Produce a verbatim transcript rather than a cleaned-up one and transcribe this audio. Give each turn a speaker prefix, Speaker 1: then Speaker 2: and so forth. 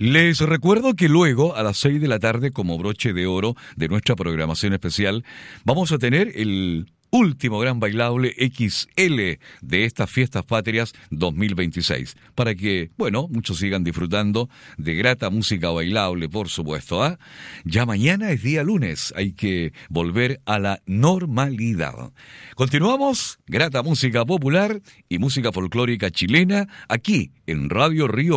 Speaker 1: Les recuerdo que luego, a las seis de la tarde, como broche de oro de nuestra programación especial, vamos a tener el último gran bailable equis ele de estas fiestas patrias dos mil veintiséis, para que, bueno, muchos sigan disfrutando de grata música bailable, por supuesto. ¿ah? Ya mañana es día lunes, hay que volver a la normalidad. Continuamos, grata música popular y música folclórica chilena, aquí en Radio Río